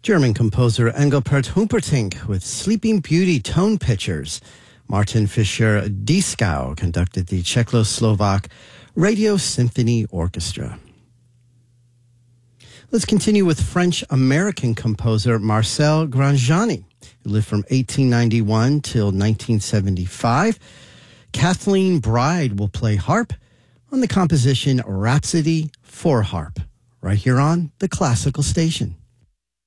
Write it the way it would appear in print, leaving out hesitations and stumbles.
German composer Engelbert Humperdinck with Sleeping Beauty tone pictures. Martin Fischer Dieskau conducted the Czechoslovak Radio Symphony Orchestra. Let's continue with French-American composer Marcel Granjani, who lived from 1891 till 1975. Kathleen Bride will play harp on the composition Rhapsody for Harp, right here on the Classical Station.